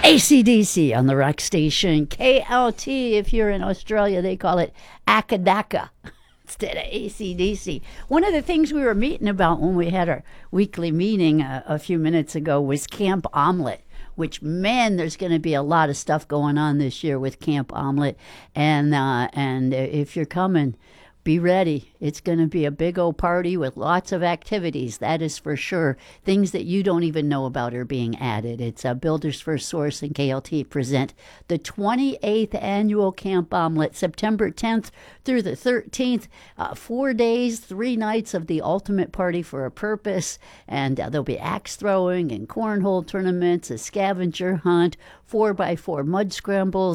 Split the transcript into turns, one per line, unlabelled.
AC/DC on the rock station. KLT, if you're in Australia, they call it Akadaka instead of AC/DC. One of the things we were meeting about when we had our weekly meeting a few minutes ago was Camp Omelette. Which, man, there's going to be a lot of stuff going on this year with Camp Omelette, and if you're coming, be ready. It's going to be a big old party with lots of activities. That is for sure. Things that you don't even know about are being added. It's Builders First Source and KLT present the 28th annual Camp Omelette, September 10th through the 13th. 4 days, 3 nights of the ultimate party for a purpose. And there'll be axe throwing and cornhole tournaments, a scavenger hunt, 4x4 mud scrambles,